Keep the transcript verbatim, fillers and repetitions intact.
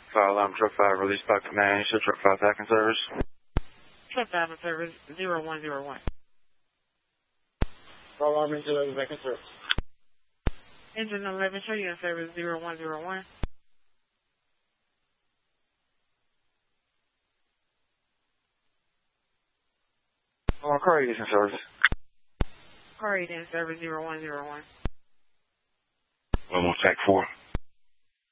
Fire alarm, truck five, release by command. You said truck five back in service? Truck five in service, zero one zero one. Fire alarm, engine eleven back in service. Engine eleven, show you in service, zero one zero one. Oh, car eight is in service. Car eight in service, zero one zero one. One more, track four.